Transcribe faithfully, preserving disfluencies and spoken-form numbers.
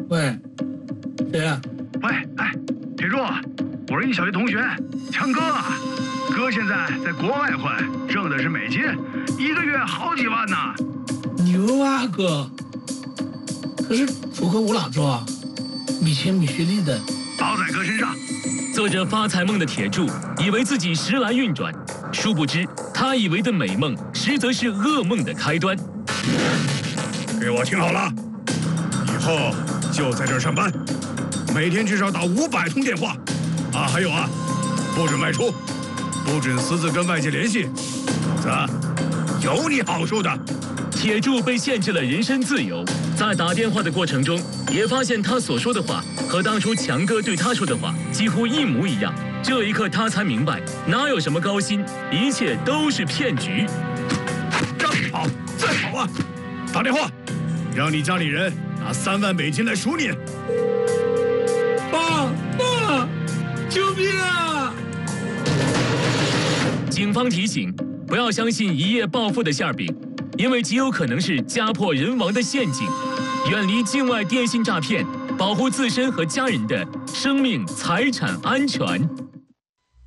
喂，谁呀、啊？ 喂，哎，铁柱，我是你小学同学，强哥啊。哥现在在国外混，挣的是美金，一个月好几万呢。 牛啊，哥！可是符合我哪做啊？没钱没学历的， 包在哥身上。 做着发财梦的铁柱，以为自己时来运转，殊不知他以为的美梦，实则是噩梦的开端。 给我听好了，以后就在这儿上班，每天至少打五百通电话。啊，还有啊，不准外出，不准私自跟外界联系，否则有你好受的。 铁柱被限制了人身自由，在打电话的过程中，也发现他所说的话和当初强哥对他说的话几乎一模一样。这一刻，他才明白，哪有什么高薪，一切都是骗局。 让你跑，再跑啊！打电话，让你家里人拿三万美金来赎你。 爸爸，救命啊！ 警方提醒，不要相信一夜暴富的馅饼，因为极有可能是家破人亡的陷阱。远离境外电信诈骗，保护自身和家人的生命财产安全。